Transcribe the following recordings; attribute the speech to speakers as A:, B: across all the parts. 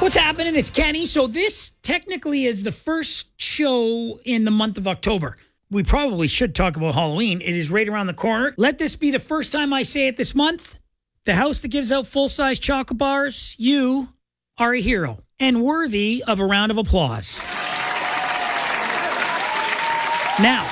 A: What's happening? It's Kenny. So this technically is the first show in the month of October. We probably should talk about Halloween. It is right around the corner. Let this be the first time I say it this month. The house that gives out full-size chocolate bars, you are a hero and worthy of a round of applause. Now,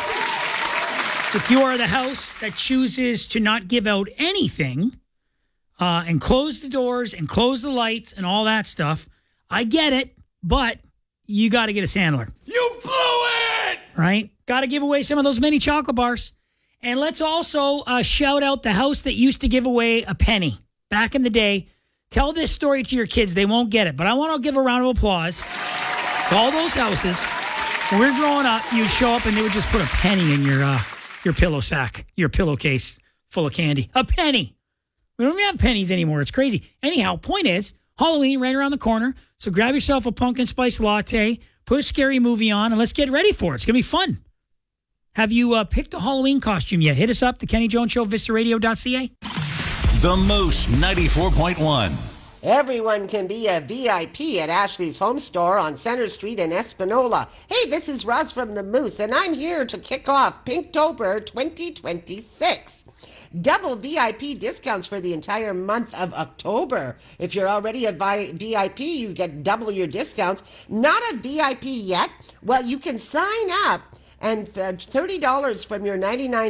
A: if you are the house that chooses to not give out anything and close the doors and close the lights and all that stuff, I get it, but you got to get a Sandler.
B: You blew it!
A: Right? Got to give away some of those mini chocolate bars. And let's also shout out the house that used to give away a penny back in the day. Tell this story to your kids. They won't get it. But I want to give a round of applause to all those houses. When we were growing up, you'd show up and they would just put a penny in your pillow sack, your pillowcase full of candy. A penny. We don't even have pennies anymore. It's crazy. Anyhow, point is, Halloween right around the corner. So grab yourself a pumpkin spice latte, put a scary movie on, and let's get ready for it. It's going to be fun. Have you picked a Halloween costume yet? Hit us up, The Kenny Jones Show, vistaradio.ca.
C: The Moose 94.1.
D: Everyone can be a VIP at Ashley's Home Store on Center Street in Espanola. Hey, this is Roz from the Moose, and I'm here to kick off Pinktober 2026. Double VIP discounts for the entire month of October. If you're already a VIP, you get double your discounts. Not a VIP yet? Well, you can sign up. And $30 from your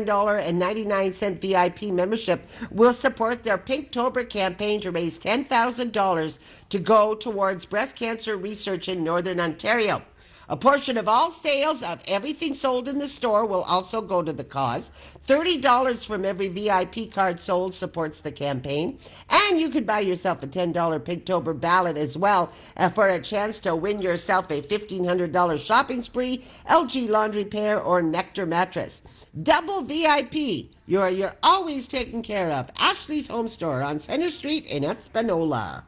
D: $99.99 VIP membership will support their Pinktober campaign to raise $10,000 to go towards breast cancer research in Northern Ontario. A portion of all sales of everything sold in the store will also go to the cause. $30 from every VIP card sold supports the campaign. And you could buy yourself a $10 Pinktober ballot as well for a chance to win yourself a $1,500 shopping spree, LG laundry pair, or Nectar mattress. Double VIP. You're always taken care of. Ashley's Home Store on Center Street in Espanola.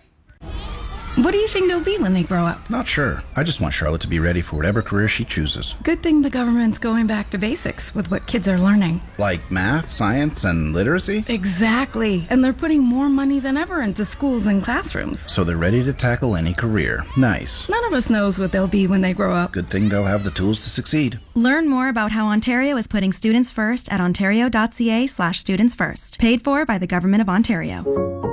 E: What do you think they'll be when they grow up?
F: Not sure. I just want Charlotte to be ready for whatever career she chooses.
E: Good thing the government's going back to basics with what kids are learning.
F: Like math, science, and literacy?
E: Exactly. And they're putting more money than ever into schools and classrooms.
F: So they're ready to tackle any career. Nice.
E: None of us knows what they'll be when they grow up.
F: Good thing they'll have the tools to succeed.
G: Learn more about how Ontario is putting students first at ontario.ca/students first. Paid for by the Government of Ontario.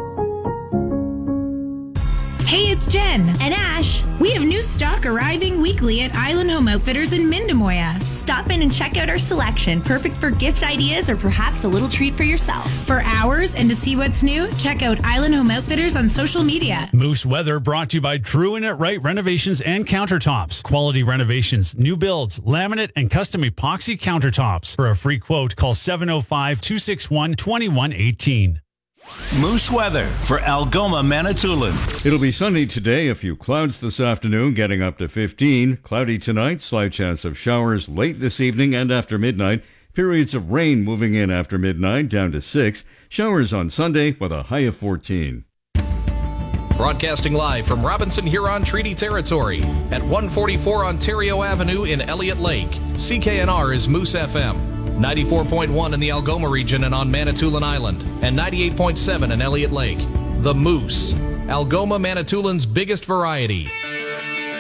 H: Hey, it's Jen and Ash. We have new stock arriving weekly at Island Home Outfitters in Mindemoya.
I: Stop in and check out our selection, perfect for gift ideas or perhaps a little treat for yourself.
H: For hours and to see what's new, check out Island Home Outfitters on social media.
J: Moose Weather brought to you by True and It Right Renovations and Countertops. Quality renovations, new builds, laminate, and custom epoxy countertops. For a free quote, call 705-261-2118.
C: Moose Weather for Algoma, Manitoulin.
K: It'll be sunny today, a few clouds this afternoon, getting up to 15. Cloudy tonight, slight chance of showers late this evening and after midnight. Periods of rain moving in after midnight, down to 6. Showers on Sunday with a high of 14.
L: Broadcasting live from Robinson Huron Treaty Territory at 144 Ontario Avenue in Elliott Lake. CKNR is Moose FM. 94.1 in the Algoma region and on Manitoulin Island, and 98.7 in Elliott Lake. The Moose, Algoma, Manitoulin's biggest variety.